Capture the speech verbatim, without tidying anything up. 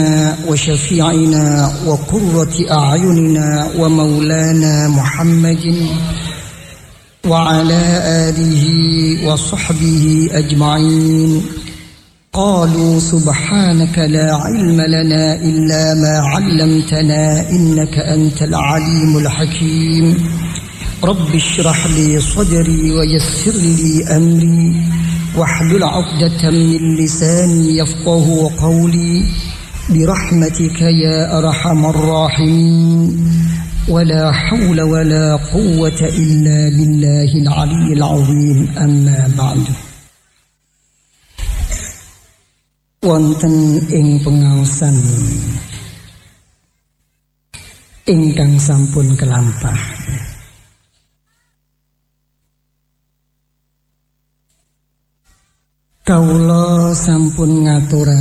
وشفيعنا وقرة أعيننا ومولانا محمد وعلى آله وصحبه أجمعين. قالوا سبحانك لا علم لنا إلا ما علمتنا إنك أنت العليم الحكيم. رب اشرح لي صدري ويسر لي أمري واحلل عقدة من لساني يفقه قولي برحمتك يا أرحم الراحمين. ولا حول ولا قوة إلا بالله العلي العظيم. أما بعد. Wonten ing pengaosan ingkang sampun kelampah, kawula sampun ngaturaken